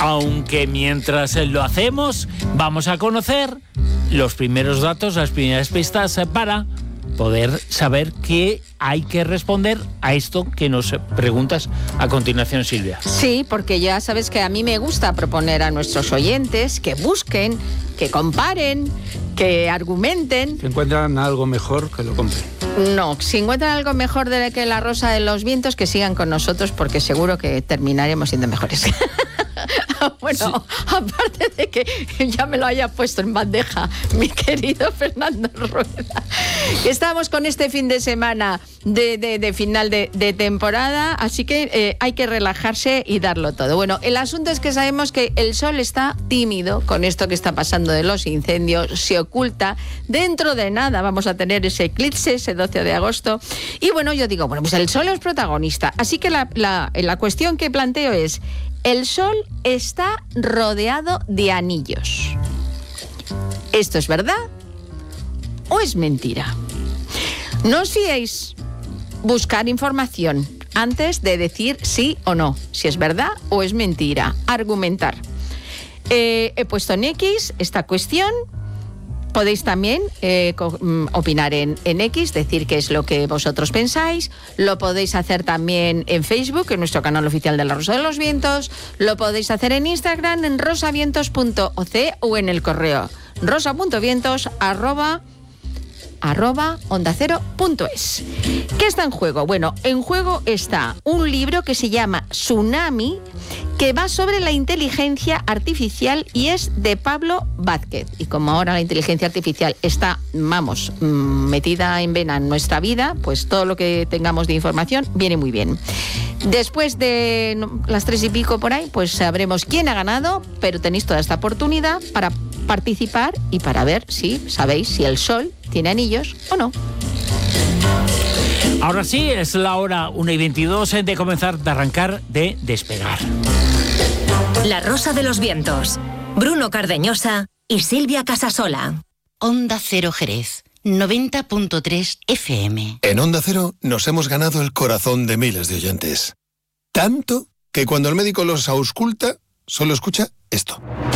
Aunque mientras lo hacemos, vamos a conocer los primeros datos, las primeras pistas para poder saber qué hay que responder a esto que nos preguntas a continuación, Silvia. Sí, porque ya sabes que a mí me gusta proponer a nuestros oyentes que busquen, que comparen, que argumenten. Si encuentran algo mejor, que lo compren. No, si encuentran algo mejor que La Rosa de los Vientos, que sigan con nosotros, porque seguro que terminaremos siendo mejores. Bueno, sí. Aparte de que ya me lo haya puesto en bandeja mi querido Fernando Rueda, estamos con este fin de semana de final de temporada, así que hay que relajarse y darlo todo. Bueno, el asunto es que sabemos que el sol está tímido con esto que está pasando de los incendios, se oculta. Dentro de nada vamos a tener ese eclipse, ese 12 de agosto. Y bueno, yo digo, bueno, pues el sol es protagonista. Así que la cuestión que planteo es: el sol está rodeado de anillos. ¿Esto es verdad o es mentira? No os fiéis. Buscar información antes de decir sí o no, si es verdad o es mentira. Argumentar. He puesto en X esta cuestión. Podéis también opinar en X, decir qué es lo que vosotros pensáis. Lo podéis hacer también en Facebook, en nuestro canal oficial de La Rosa de los Vientos. Lo podéis hacer en Instagram, en rosavientos.oc, o en el correo rosa.vientos@ondacero.es. ¿Qué está en juego? Bueno, en juego está un libro que se llama Tsunami, que va sobre la inteligencia artificial y es de Pablo Vázquez. Y como ahora la inteligencia artificial está, metida en vena en nuestra vida, pues todo lo que tengamos de información viene muy bien. Después de las 3 y pico por ahí, pues sabremos quién ha ganado, pero tenéis toda esta oportunidad para participar y para ver si sabéis si el sol tiene anillos o no. Ahora sí, es la hora 1:22 de comenzar, de arrancar, de despegar. La Rosa de los Vientos, Bruno Cardeñosa y Silvia Casasola. Onda Cero Jerez, 90.3 FM. En Onda Cero nos hemos ganado el corazón de miles de oyentes. Tanto que cuando el médico los ausculta, solo escucha esto.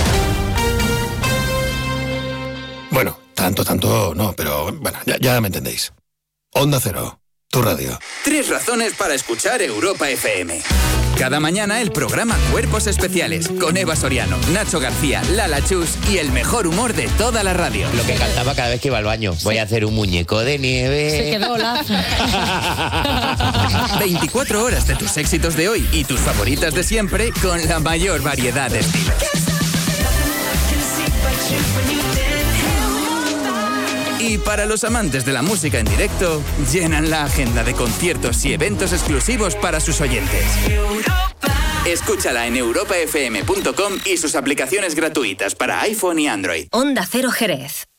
Bueno, tanto no, pero bueno, ya me entendéis. Onda Cero, tu radio. 3 razones para escuchar Europa FM. Cada mañana el programa Cuerpos Especiales con Eva Soriano, Nacho García, Lala Chus y el mejor humor de toda la radio. Lo que cantaba cada vez que iba al baño. Sí. Voy a hacer un muñeco de nieve. Se quedó lazo. 24 horas de tus éxitos de hoy y tus favoritas de siempre con la mayor variedad de estilos. Y para los amantes de la música en directo, llenan la agenda de conciertos y eventos exclusivos para sus oyentes. Escúchala en europafm.com y sus aplicaciones gratuitas para iPhone y Android. Onda Cero Jerez.